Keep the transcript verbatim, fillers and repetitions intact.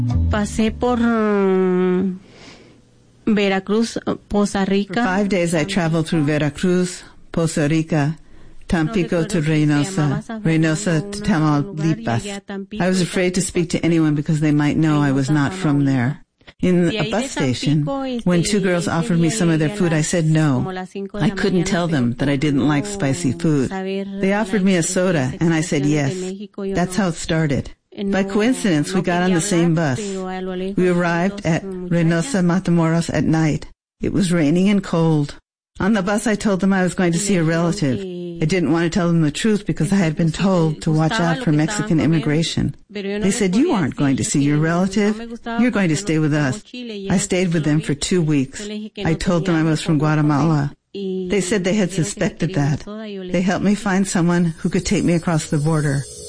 Pasé por uh, Veracruz, Poza Rica. For five days I traveled through Veracruz, Poza Rica, Tampico to Reynosa, Reynosa to Tamaulipas. I was afraid to speak to anyone because they might know I was not from there. In a bus station, when two girls offered me some of their food, I said no. I couldn't tell them that I didn't like spicy food. They offered me a soda, and I said yes. That's how it started. By coincidence, we got on the same bus. We arrived at Reynosa, Matamoros at night. It was raining and cold. On the bus, I told them I was going to see a relative. I didn't want to tell them the truth because I had been told to watch out for Mexican immigration. They said, "You aren't going to see your relative. You're going to stay with us." I stayed with them for two weeks. I told them I was from Guatemala. They said they had suspected that. They helped me find someone who could take me across the border.